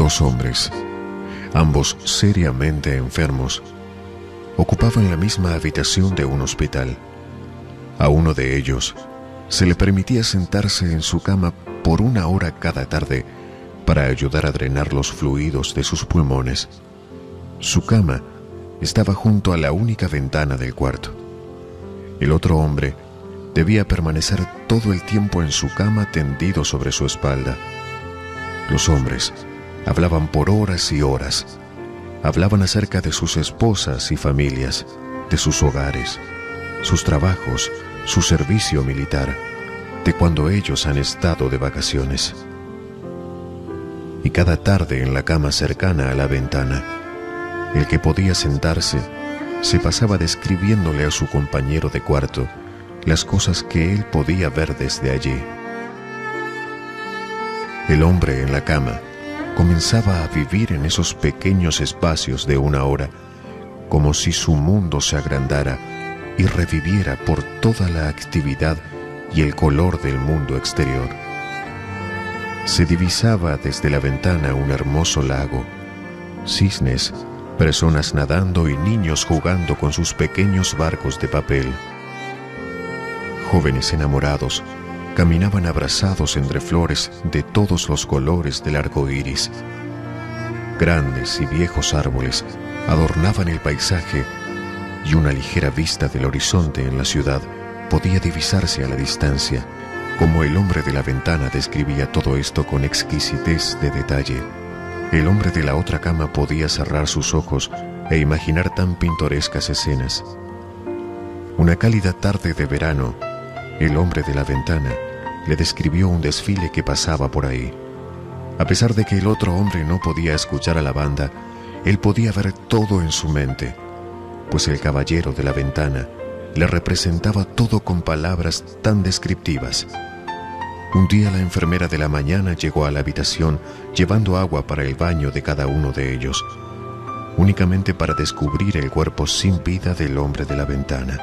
Dos hombres, ambos seriamente enfermos, ocupaban la misma habitación de un hospital. A uno de ellos se le permitía sentarse en su cama por 1 hora cada tarde para ayudar a drenar los fluidos de sus pulmones. Su cama estaba junto a la única ventana del cuarto. El otro hombre debía permanecer todo el tiempo en su cama tendido sobre su espalda. Los hombres hablaban por horas y horas. Hablaban acerca de sus esposas y familias, de sus hogares, sus trabajos, su servicio militar, de cuando ellos han estado de vacaciones. Y cada tarde en la cama cercana a la ventana, el que podía sentarse se pasaba describiéndole a su compañero de cuarto las cosas que él podía ver desde allí. El hombre en la cama comenzaba a vivir en esos pequeños espacios de 1 hora, como si su mundo se agrandara y reviviera por toda la actividad y el color del mundo exterior. Se divisaba desde la ventana un hermoso lago, cisnes, personas nadando y niños jugando con sus pequeños barcos de papel. Jóvenes enamorados caminaban abrazados entre flores de todos los colores del arco iris. Grandes y viejos árboles adornaban el paisaje y una ligera vista del horizonte en la ciudad podía divisarse a la distancia, como el hombre de la ventana describía todo esto con exquisitez de detalle. El hombre de la otra cama podía cerrar sus ojos e imaginar tan pintorescas escenas. Una cálida tarde de verano, el hombre de la ventana le describió un desfile que pasaba por ahí. A pesar de que el otro hombre no podía escuchar a la banda, él podía ver todo en su mente, pues el caballero de la ventana le representaba todo con palabras tan descriptivas. Un día la enfermera de la mañana llegó a la habitación llevando agua para el baño de cada uno de ellos, únicamente para descubrir el cuerpo sin vida del hombre de la ventana.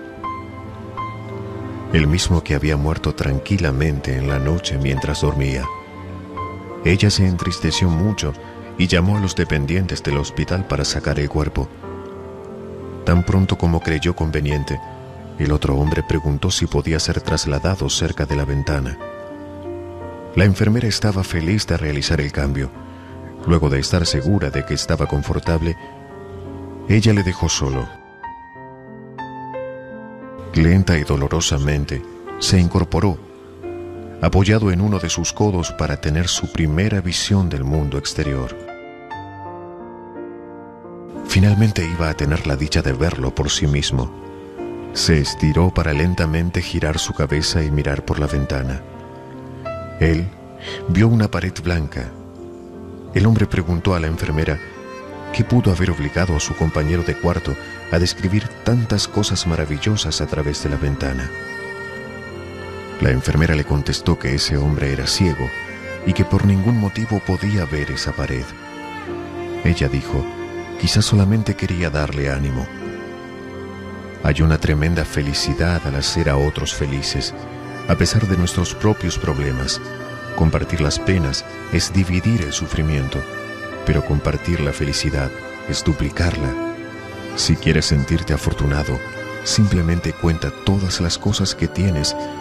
El mismo que había muerto tranquilamente en la noche mientras dormía. Ella se entristeció mucho y llamó a los dependientes del hospital para sacar el cuerpo. Tan pronto como creyó conveniente, el otro hombre preguntó si podía ser trasladado cerca de la ventana. La enfermera estaba feliz de realizar el cambio. Luego de estar segura de que estaba confortable, ella le dejó solo. Lenta y dolorosamente, se incorporó, apoyado en uno de sus codos para tener su primera visión del mundo exterior. Finalmente iba a tener la dicha de verlo por sí mismo. Se estiró para lentamente girar su cabeza y mirar por la ventana. Él vio una pared blanca. El hombre preguntó a la enfermera qué pudo haber obligado a su compañero de cuarto a describir tantas cosas maravillosas a través de la ventana. La enfermera le contestó que ese hombre era ciego y que por ningún motivo podía ver esa pared. Ella dijo, quizás solamente quería darle ánimo. Hay una tremenda felicidad al hacer a otros felices, a pesar de nuestros propios problemas. Compartir las penas es dividir el sufrimiento, pero compartir la felicidad es duplicarla. Si quieres sentirte afortunado, simplemente cuenta todas las cosas que tienes